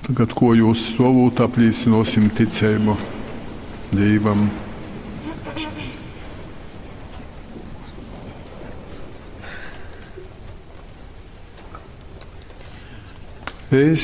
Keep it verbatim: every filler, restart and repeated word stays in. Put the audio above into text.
Tagad, ko jūs solūt, apliecinosim ticību Dievam. Es